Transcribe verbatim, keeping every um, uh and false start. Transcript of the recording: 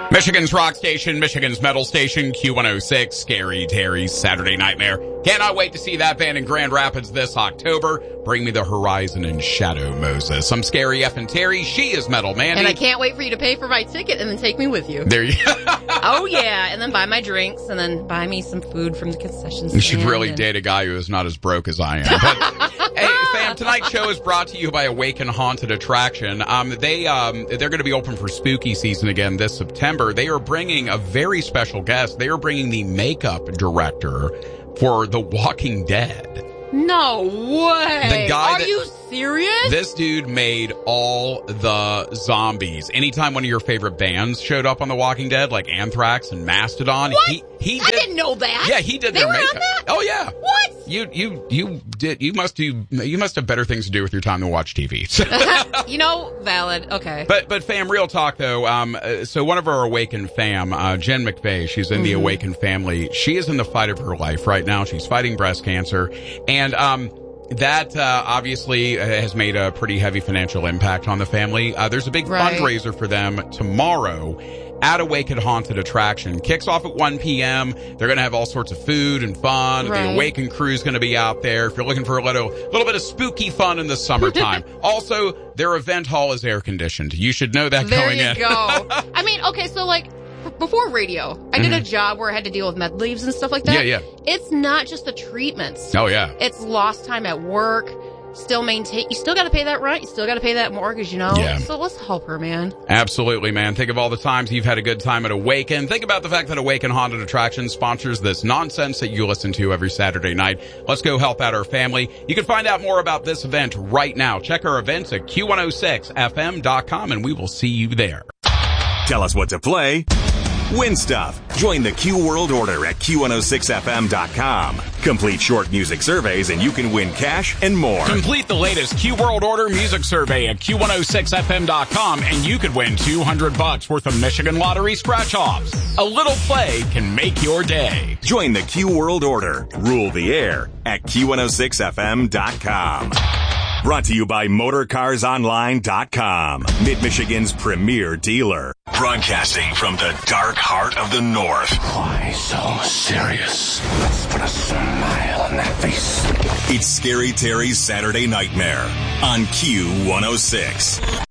Michigan's rock station, Michigan's metal station, Q one oh six, Scary Terry's Saturday Nightmare. Cannot wait to see that band in Grand Rapids this October. Bring me the horizon and Shadow Moses. I'm Scary F and Terry. She is Metal Mandy. And I can't wait for you to pay for my ticket and then take me with you. There you go. Oh, yeah. And then buy my drinks and then buy me some food from the concession stand. You should really and... date a guy who is not as broke as I am. But, hey, fam, tonight's show is brought to you by Awaken Haunted Attraction. Um, they, um, they're going to be open for spooky season again this September. They are bringing a very special guest. They are bringing the makeup director for The Walking Dead. No way. The guy Are that, you serious? This dude made all the zombies. Anytime one of your favorite bands showed up on The Walking Dead, like Anthrax and Mastodon, what? he he I did, didn't know that. Yeah, he did they their were makeup. On that? Oh yeah. What? You you you did you must do you must have better things to do with your time than watch T V. You know, valid. Okay. But but fam, real talk though. Um, uh, so one of our Awaken fam, uh, Jen McVeigh, she's in mm-hmm. the Awaken family. She is in the fight of her life right now. She's fighting breast cancer, and um. That, uh, obviously has made a pretty heavy financial impact on the family. Uh, there's a big right. fundraiser for them tomorrow at Awaken Haunted Attraction. Kicks off at one p.m. They're going to have all sorts of food and fun. Right. The Awaken crew is going to be out there. If you're looking for a little, little bit of spooky fun in the summertime. Also, their event hall is air conditioned. You should know that there going in. There you go. I mean, okay, so like, before radio, I did mm-hmm. a job where I had to deal with med leaves and stuff like that. Yeah, yeah. It's not just the treatments. Oh, yeah. It's lost time at work. Still maintain. You still got to pay that rent. You still got to pay that mortgage, you know? Yeah. So let's help her, man. Absolutely, man. Think of all the times you've had a good time at Awaken. Think about the fact that Awaken Haunted Attraction sponsors this nonsense that you listen to every Saturday night. Let's go help out our family. You can find out more about this event right now. Check our events at Q one oh six F M dot com, and we will see you there. Tell us what to play. Win stuff. Join the Q World Order at Q one oh six F M dot com. Complete short music surveys and you can win cash and more. Complete the latest Q World Order music survey at Q one oh six F M dot com and you could win two hundred bucks worth of Michigan Lottery scratch-offs. A little play can make your day. Join the Q World Order. Rule the air at Q one oh six F M dot com. Brought to you by Motor Cars Online dot com, Mid-Michigan's premier dealer. Broadcasting from the dark heart of the North. Why so serious? Let's put a smile on that face. It's Scary Terry's Saturday Nightmare on Q one oh six.